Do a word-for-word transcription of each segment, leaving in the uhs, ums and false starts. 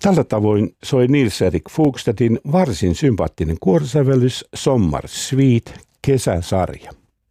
Tällä tavoin soi Nils-Erik Fugstedin varsin sympaattinen kuorosävellys Sommar Sweet kesäsarja.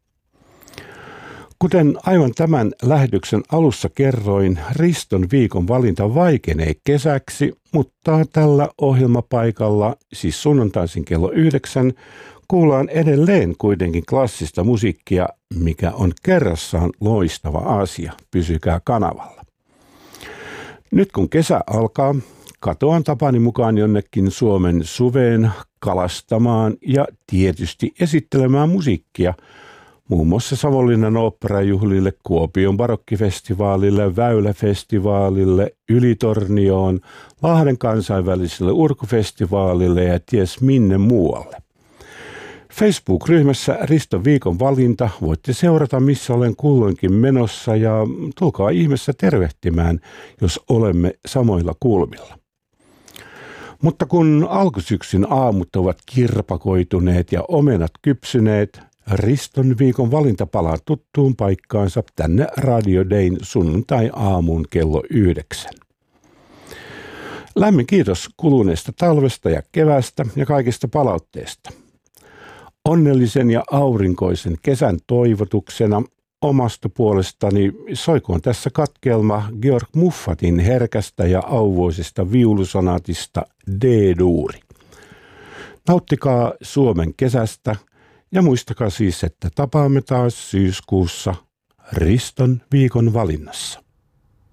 Kuten aivan tämän lähetyksen alussa kerroin, Riston viikon valinta vaikenee kesäksi, mutta tällä ohjelmapaikalla, siis sunnuntaisin kello yhdeksän, kuullaan edelleen kuitenkin klassista musiikkia, mikä on kerrassaan loistava asia. Pysykää kanavalla. Nyt kun kesä alkaa, katoan tapani mukaan jonnekin Suomen suveen kalastamaan ja tietysti esittelemään musiikkia, muun muassa Savonlinnan oopperajuhlille, Kuopion barokkifestivaalille, Väyläfestivaalille, Ylitornioon, Lahden kansainväliselle urkufestivaalille ja ties minne muualle. Facebook-ryhmässä Riston viikon valinta voitte seurata, missä olen kulloinkin menossa ja tulkaa ihmeessä tervehtimään, jos olemme samoilla kulmilla. Mutta kun alkusyksyn aamut ovat kirpakoituneet ja omenat kypsyneet, Riston viikon valinta palaa tuttuun paikkaansa tänne Radio Dayn sunnuntai-aamuun kello yhdeksän. Lämmin kiitos kuluneesta talvesta ja kevästä ja kaikesta palautteesta. Onnellisen ja aurinkoisen kesän toivotuksena omasta puolestani soikoon tässä katkelma Georg Muffatin herkästä ja auvoisesta viulusonaatista D-duuri. Nauttikaa Suomen kesästä ja muistakaa siis, että tapaamme taas syyskuussa Riston viikon valinnassa.